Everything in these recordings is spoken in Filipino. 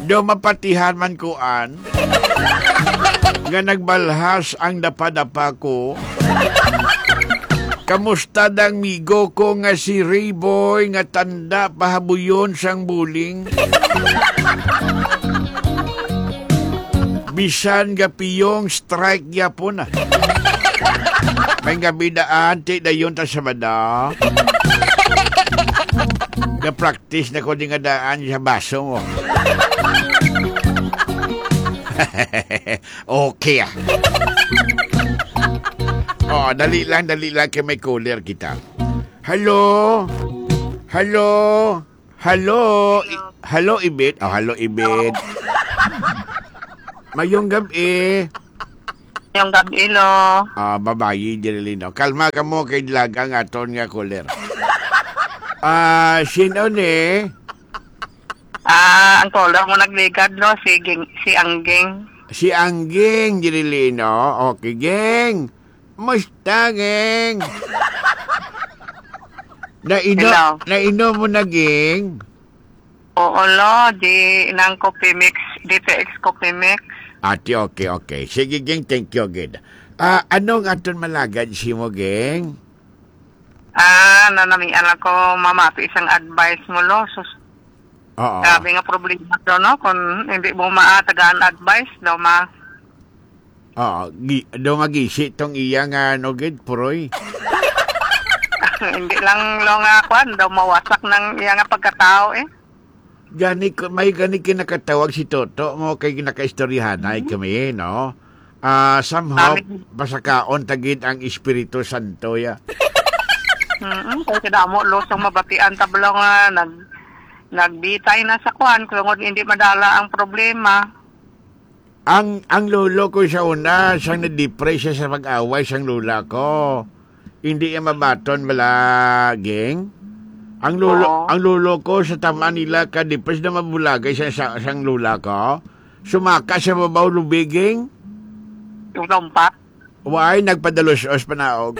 Do mapatihan man kuan. Nga nagbalhas ang dapadapa ko. Kamusta dang migo ko nga si Rayboy nga tanda pahabuyon sang buling? Bisan gapiyong strike yapon na. May gabi daan, ti dayon ta sa bada. Ga-practice na ko di nga daan sa baso mo. Okay ah. Oh, dali lang kay may caller kita. Hello? Hello? Hello? Hello, Ibit? Oh, hello, Ibit. Mayong gabi. Yung gabi, lo. Ah, babayi, Jerilino. Kalma ka mo kay Dilagang aton nga caller. Sino ni? Ang caller mo nagligad, no? Si Angging. Si Angging, Jerilino. Okay, Geng. Musta, Geng? Nainom mo na, Geng? Oo, lo. Di nang coffee mix. DPX coffee mix. Ati, okay. Sige, Geng, thank you, good. Anong aton malagad si mo, Geng? Nanamian ako mamati isang advice mo, lo. Oo. Sabi nga problema daw, no? Kung hindi mo maatagaan advice, daw Oo, do nga gisi tong iya nga nugid, puroy. Hindi lang lo nga kwan, daw mawasak ng iya nga pagkatao, eh. May kinakatawag si Toto mo kay kinakaistoryahanay kami, no? Somehow, pasakaon tagid ang Espiritu Santo, ya. Kaya kadamo, lo, sa mabatian tablo nga, nagbitay na sa kwan, kung hindi madala ang problema. Ang lolo ko sa una, siyang na-depress siya sa pag-away siyang lula ko. Hindi niya mabaton malaging. Ang lolo ko sa tama nila ka-depress na mabulagay siyang lula ko. Sumaka sa babaw lubiging. Yung lompat? Why, nagpadalos-os panaog.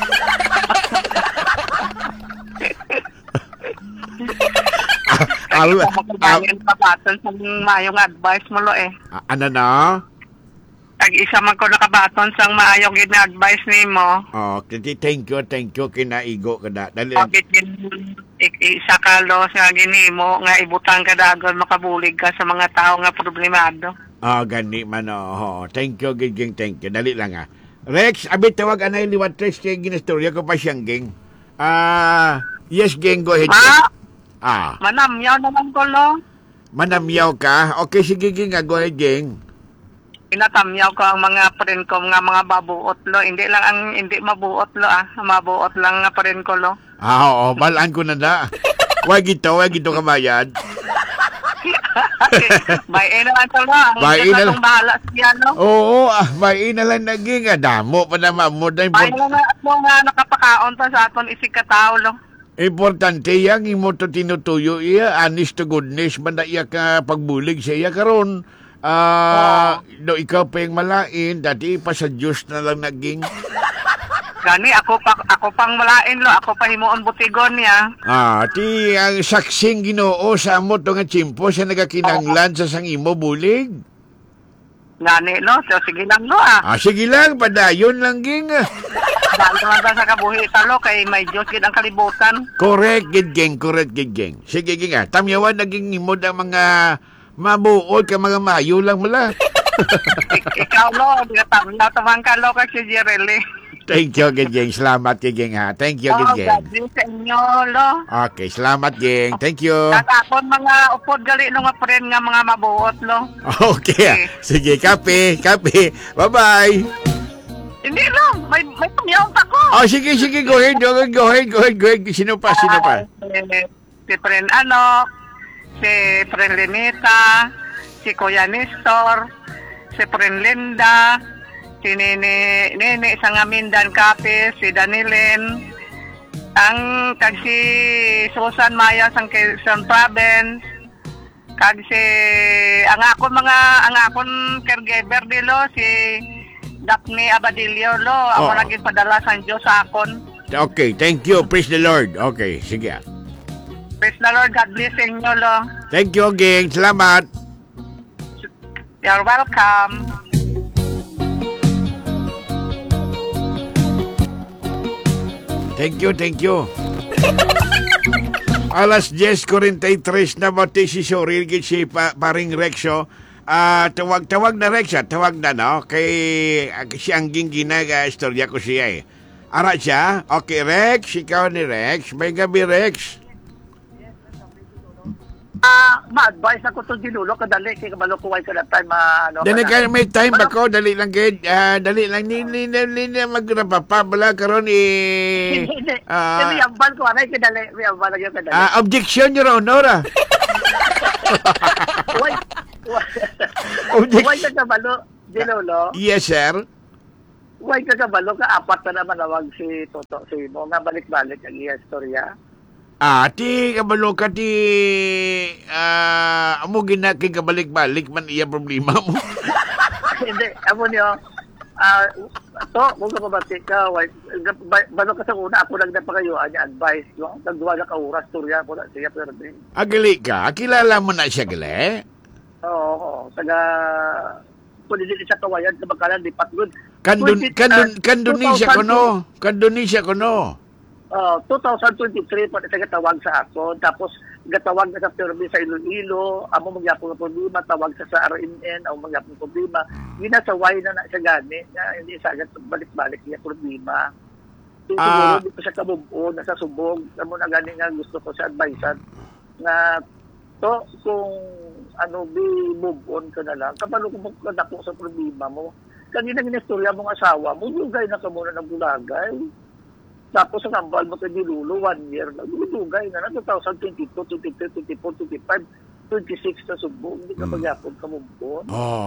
Makagaling kabaton sa mayong advice mo, lo, eh. Ano na? Tag-isa man ko nakabaton sa mayong advice ni mo. Oh, thank you, kinaigo ka na. Dali. Isa ka, lo, sa gini mo, nga ibutang ka dagon, makabulig ka sa mga tao nga problemado. Gani man, thank you, Giging, thank you. Dali lang, Rex, abit tawag anay liwat Rex kay ginastorya ko pa siyang, Ging. Yes, Ging, go ahead. Manamyaw naman ko, lo. Manamyaw ka? Okay, sige, Ging, go ahead, Ging. Inatamyaw ko ang mga friend ko, mga babuot, lo. Hindi lang ang hindi mabuot, lo, mabuot lang nga friend ko, lo. Oo, balaan ko na da. Wag ito kamayad. Bayin na lang ito, lo. Bayin na lang. Bahala siya, lo. Oo, bayin na lang naging. Damo pa na mamod. Bayin na lang ako nga nakapakaon to sa aton isig katao, lo. Importante yang imo to tinutuyo iya, honest to goodness, banda iya ka pagbulig sa iya karon. Do ikaw pa yung malain, dati pa sa Diyos na lang naging. Gani, ako pang malain, lo. Ako pa himuon butigon niya. Ti ang saksing Ginoo sa mo to nga chimpo sa nagakinanglan sa sang imo bulig. Gani, lo. So, sige lang, lo, sige lang, padayon lang, Ging. Dahil sa kabuhi talo kay may Diyos gid ang kalibutan. Correct, Geng. Sige, Ging, tamyawan naging imod ang mga mabuod ka mga mayo lang mula. Ikaw, lo, tamang ka, lo, kasi Jerely. Thank you, Geng. Salamat, Geng, ha. Thank you, Geng. God bless sa inyo, lo. Okay, salamat, Geng. Thank you. Tatapon mga upod gali no nga friend nga mga mabuot, lo. Okay. Sige, kape. Bye-bye. Hindi lang, may tumiyong pa ko. Sige, go ahead. Sino pa? Si friend si friend Lenita, si Kuya Nestor, si friend Linda, si Nene sa Amindan Cafe, si Danilin, kag si Susan Maya sa Quezon Province, kag si ang akon caregiver dilo si Daphne Abadillo, lo. Ako naging padala sa Diyos sa akon. Okay, thank you. Praise the Lord. Okay, sige. Praise the Lord. God bless inyo, lo. Thank you, Ging. Salamat. You're welcome. Thank you. Alas 10:43 na bati si Soril gid si paring Rexo. Tawag na Rex, tawag na no kay si Angging ginaga istorya ko siya eh. Ara siya? Okay, Rex, ikaw ni Rex. May gabi, Rex. Ma-advise ako to Ginulo kadali kay kabalo ko why kada time ano. Dali ka may time ba ko? Dali lang gid. Dali lang ni magrapapabala karon Hindi. May ambal ko anay kadali. May ambal gyud kadali. Objection, Your Honor. Why? Why ka kabalo Ginulo? Yes, sir. Why ka kabalo ka apat na naman nawag si Toto si mo nga balik-balik ang iya istorya. Ti kabalo ka ti amo ginaki kabalik-balik man iya problema mo. Hindi, amo niyo. To, kung kapabati ka, balo ka sa una, ako nagdapakayuan niya advice. Nagduwa na ka oras, turya ko na siya, pero din. Agali ka? Kilala mo na siya, gali? Oo. Taga, kung hindi siya kawayan, kabakalan, di patgod. Kandonisya ko no. 2023 pa siya gatawag sa ako, tapos gatawag na sa permi sa Iloilo, amo magyapon ng problema, tawag sa RMN, amo magyapon ng problema, ginasaway na siya gani, na hindi sa agad balik-balik niya problema. Siguro di pa siya kabubuo, nasa subog, amo na gani nga gusto ko sa advice na to, kung move on ka na lang, kapalo kung magkadako sa problema mo, kanina ginistorya mong asawa mo, lugay na ka muna ng bulagay. Tapos ang ambal mo kay Ginulo, 1 year na. Dugay na 2022, 23, 24, 25, 26 na subong. Hindi ka magyapon ka mubon.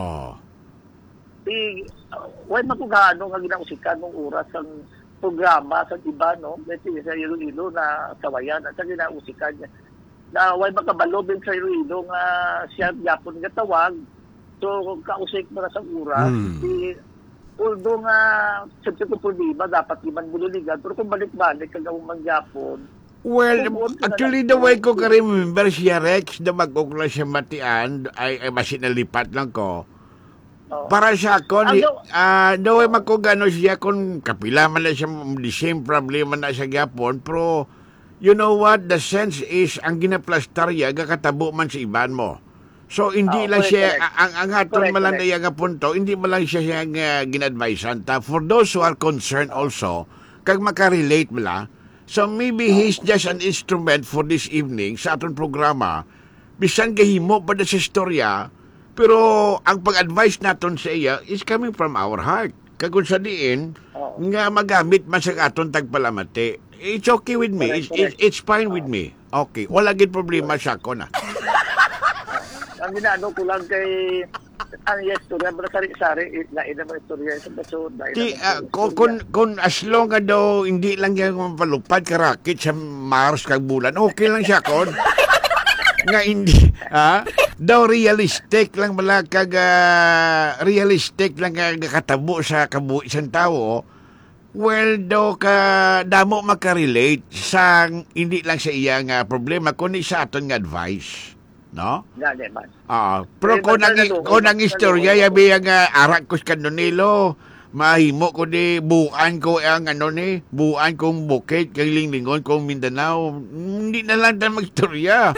Why matugano nga ginausikan mong oras ang programa sa iba, no? Dito sa Iloilo na sawayan at sa ginausikan niya. Na why makabalobin sa Iloilo nga siya yapon nga tawag. So, kausik mo na sa oras. Although nga, siyempre kung problema, dapat iman bululigan. Pero kung balik-balik, kag mangyapon. Well, actually, the way ko ka-remember siya, Rex, na mag-ukla siya matian, ay masin nalipat lang ko. Para siya ako, the way magkugano siya, kung kapila man na siya, the same problema na siya gyapon, pero, you know what, the sense is, ang ginaplastar niya, kakatabo man sa iban mo. So, hindi lang siya, ang hatong malandaya nga punto, hindi mo lang siya ginadvisean. For those who are concerned also, kag makarelate mo lang, so maybe he's just an instrument for this evening sa atong programa. Bisan gahimo pa na sa istorya, pero ang pag-advise naton sa iya is coming from our heart. Kag kung sa diin, nga magamit man sa atong tagpalamati, it's okay with me. It's fine with me. Okay. Wala gid problema siya ko na. Ang ginano ko lang kay ang istorya para sari-sari lain naman istorya sa basod kung as long nga daw hindi lang yung mapalupad karakit sa Mars kag bulan, okay lang siya kon. Nga hindi daw realistic lang bala kag realistic lang kag katabo sa kabuhi isang tao. Well, daw ka damo makarelate sa hindi lang sa iya nga problema kundi sa aton nga advice. No? Gani man. Pero kung ang istorya, yabi ang arak ko sa kanonilo, mahimo ko di, buuan ko ang buuan kong bukid, kay linglingon kong Mindanao, hindi na lang tayo mag-istorya.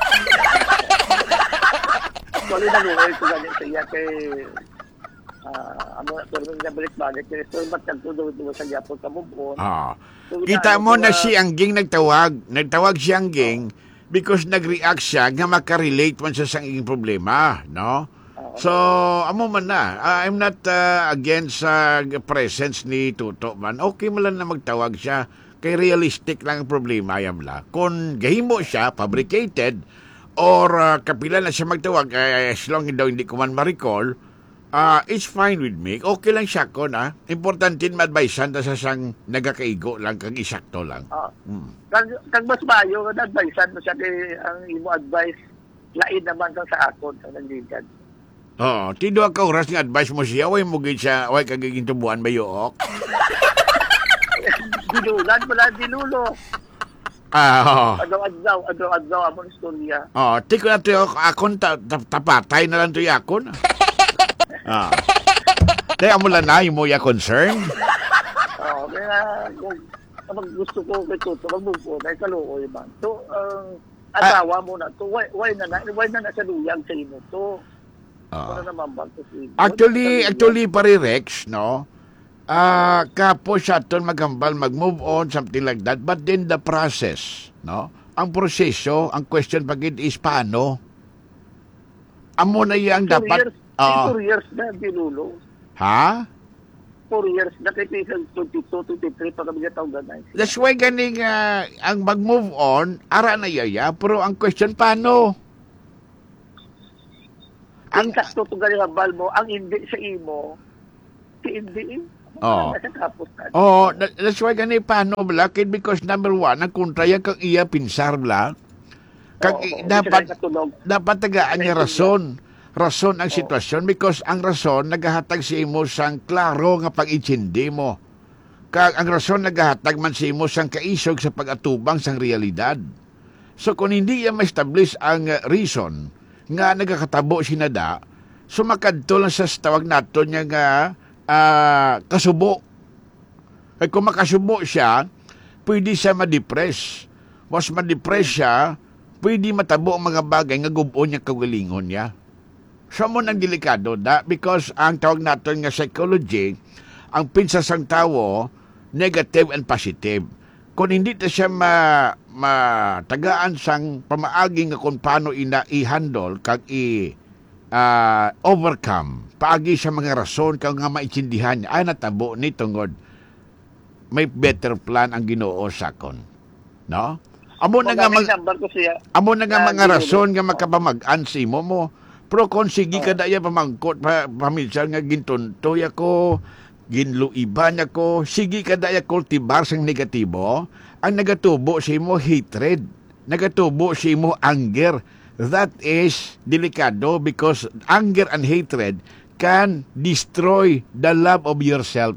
Wala na luhay ko galing sa iya kay pero nga balik-balik kay so ba't nagtudo sa Japon ka mubon. Kita mo na si Angging nagtawag si Angging, because nag-react siya nga makarelate man sa sanging problema, no? So, amo man na. I'm not against presence ni Tuto man. Okay man lang na magtawag siya. Kay realistic lang ang problema yam la. Kung gahimo siya, fabricated, or kapila na siya magtawag, as long daw hindi ko man ma-recall, it's fine with me. Okay lang siya ko na. Importante ma-advisean ta sa sang nagakaigo lang, kag isakto lang. Kag mas bayo, na-advisean mo siya kay ang imo advice, lain naman sa akon sa nandigan. Tido ka oras nga advice mo siya, way mo gid siya, way kagiging tubuan ba yook? Dinulan mo lang, dinulo. Adlaw, amon istorya. Tiko na ito, akon tapatay na lang ito yakon. Ah. Kaya mo lang na, yung mo ya concern. Kaya kapag gusto ko kay Tuto, mag-move on, ay kaluoy man. So, asawa mo na to, why na sa luyag sa imo to? Ano naman ba to si Actually, pare Rex, no? Kapo siya ton maghambal, mag-move on, something like that. But then the process, no? Ang proseso, ang question pagid is paano? Amo na yang dapat... 4 years na, Pinulo. Ha? 4 years na, kay 22, 23, pag kami taong ganay. That's why ganing ang mag-move on, ara na yaya, pero ang question paano? Ang sakto to galing hambal mo, ang hindi sa imo, si hindi that's why ganun paano bala? Because number one, ang kontraya kang iya pinsar bala. Dapat tagaan niya rason. Rason ang sitwasyon because ang rason nagahatag si imo sang klaro nga pag-intindi mo. Kag ang rason nagahatag man si imo sang kaisog sa pag-atubang sang realidad. So kung hindi yan ma-establish ang reason nga nagakatabo sinada, sumakadto lang sa tawag nato niya nga kasubo. Kaya kung makasubo siya, pwede siya ma-depress. Mas ma-depress siya, pwede matabo ang mga bagay nga gubuon niya kagalingon niya. So mo nang delikado da because ang tawag natin nga psychology, ang pinsas sang tawo, negative and positive. Kung hindi ta siya matagaan sang pamaagi nga kung paano i-handle kag overcome paagi sa mga rason kag nga maintindihan niya ay natabo ni tungod may better plan ang Ginoo sakon, no? Amo na nga mga rason nga makapamag-an sa imo mo. Pero kung sige ka daya pamangkot paminsan nga gintuntoy ako, ginluiban ako, sige ka daya kultibar sang negatibo, ang nagatubo sa imo hatred, nagatubo sa imo anger. That is delikado because anger and hatred can destroy the love of yourself.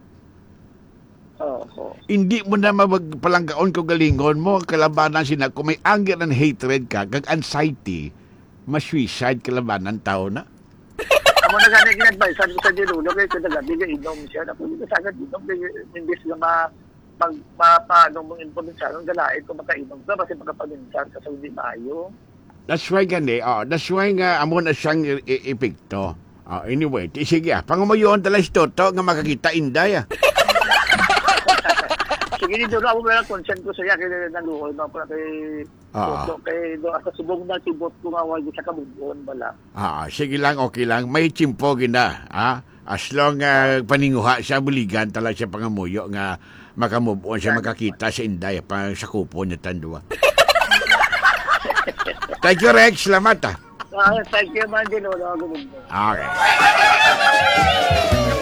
Hindi mo na mapalanggaon ko galingon mo, kalabanan sina kung may anger and hatred ka, kag anxiety, ma-suicide kalabanan tao na. Amo na gani ginadvise sa Dinulo kay kada gabi nga inom siya na kung sa agad inom imbes nga paano mong impormasyon ang galain kung makainom ka kasi makapaminsan ka sa hindi maayo. That's why gani, that's why nga amo na siyang epekto. Anyway, sige pangumayon talas toto nga makakita inday. Sige ni Dolo, ako meron consent ko sa iya kay naluhoy no para kay do asa subong na tibot ko nga wag sa kabubuon bala. Sige lang, okay lang. May chimpo gina, as long paninguha siya buligan tala siya pangamuyo nga makamove on siya makakita sa inday pang sa kupo niya tandua. Thank you, Rex. Salamat Thank you, man, Dolo. Okay.